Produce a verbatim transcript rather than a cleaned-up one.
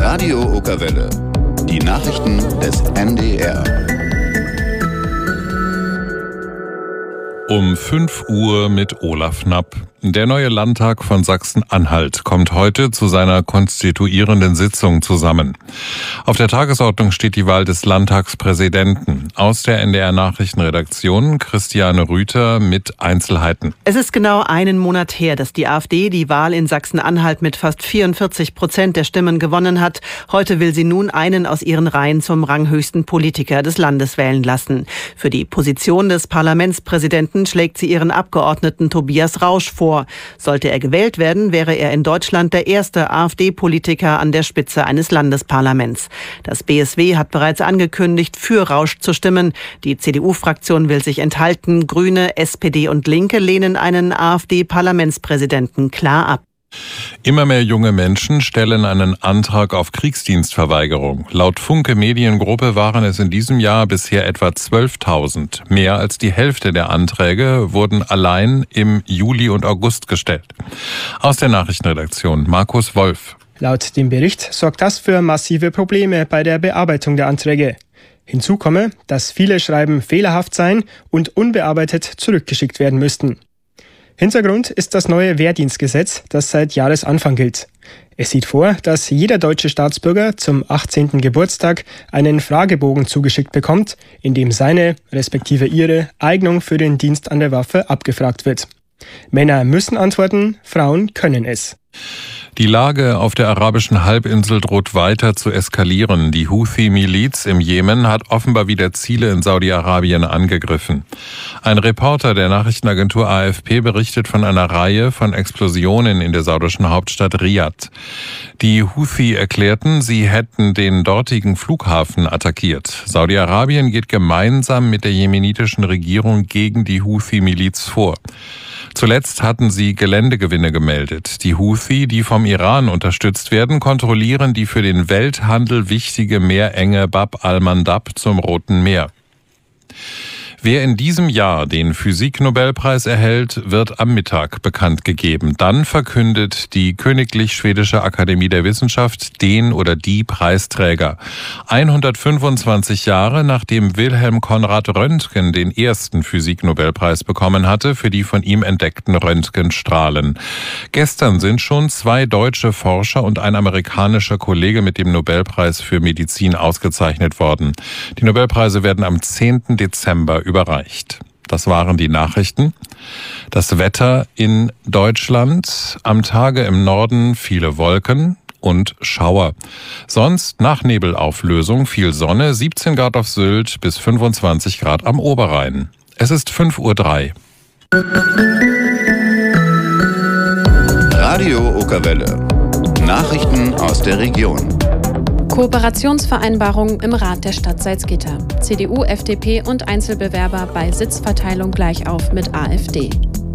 Radio Okerwelle. Die Nachrichten des N D R. Um fünf Uhr mit Olaf Knapp. Der neue Landtag von Sachsen-Anhalt kommt heute zu seiner konstituierenden Sitzung zusammen. Auf der Tagesordnung steht die Wahl des Landtagspräsidenten. Aus der N D R-Nachrichtenredaktion Christiane Rüther mit Einzelheiten. Es ist genau einen Monat her, dass die AfD die Wahl in Sachsen-Anhalt mit fast vierundvierzig Prozent der Stimmen gewonnen hat. Heute will sie nun einen aus ihren Reihen zum ranghöchsten Politiker des Landes wählen lassen. Für die Position des Parlamentspräsidenten schlägt sie ihren Abgeordneten Tobias Rausch vor. Sollte er gewählt werden, wäre er in Deutschland der erste AfD-Politiker an der Spitze eines Landesparlaments. Das B S W hat bereits angekündigt, für Rausch zu stimmen. Die C D U-Fraktion will sich enthalten. Grüne, S P D und Linke lehnen einen AfD-Parlamentspräsidenten klar ab. Immer mehr junge Menschen stellen einen Antrag auf Kriegsdienstverweigerung. Laut Funke Mediengruppe waren es in diesem Jahr bisher etwa zwölftausend. Mehr als die Hälfte der Anträge wurden allein im Juli und August gestellt. Aus der Nachrichtenredaktion Markus Wolf. Laut dem Bericht sorgt das für massive Probleme bei der Bearbeitung der Anträge. Hinzu komme, dass viele Schreiben fehlerhaft seien und unbearbeitet zurückgeschickt werden müssten. Hintergrund ist das neue Wehrdienstgesetz, das seit Jahresanfang gilt. Es sieht vor, dass jeder deutsche Staatsbürger zum achtzehnten Geburtstag einen Fragebogen zugeschickt bekommt, in dem seine, respektive ihre, Eignung für den Dienst an der Waffe abgefragt wird. Männer müssen antworten, Frauen können es. Die Lage auf der arabischen Halbinsel droht weiter zu eskalieren. Die Houthi-Miliz im Jemen hat offenbar wieder Ziele in Saudi-Arabien angegriffen. Ein Reporter der Nachrichtenagentur A F P berichtet von einer Reihe von Explosionen in der saudischen Hauptstadt Riad. Die Houthi erklärten, sie hätten den dortigen Flughafen attackiert. Saudi-Arabien geht gemeinsam mit der jemenitischen Regierung gegen die Houthi-Miliz vor. Zuletzt hatten sie Geländegewinne gemeldet. Die Houthi, die vom Iran unterstützt werden, kontrollieren die für den Welthandel wichtige Meerenge Bab al-Mandab zum Roten Meer. Wer in diesem Jahr den Physik-Nobelpreis erhält, wird am Mittag bekannt gegeben. Dann verkündet die Königlich Schwedische Akademie der Wissenschaft den oder die Preisträger. hundertfünfundzwanzig Jahre nachdem Wilhelm Konrad Röntgen den ersten Physik-Nobelpreis bekommen hatte für die von ihm entdeckten Röntgenstrahlen. Gestern sind schon zwei deutsche Forscher und ein amerikanischer Kollege mit dem Nobelpreis für Medizin ausgezeichnet worden. Die Nobelpreise werden am zehnten Dezember überreicht. Das waren die Nachrichten. Das Wetter in Deutschland. Am Tage im Norden viele Wolken und Schauer. Sonst nach Nebelauflösung viel Sonne, siebzehn Grad auf Sylt bis fünfundzwanzig Grad am Oberrhein. Es ist fünf Uhr drei. Radio Okerwelle. Nachrichten aus der Region. Kooperationsvereinbarung im Rat der Stadt Salzgitter. C D U, F D P und Einzelbewerber bei Sitzverteilung gleich auf mit A f D.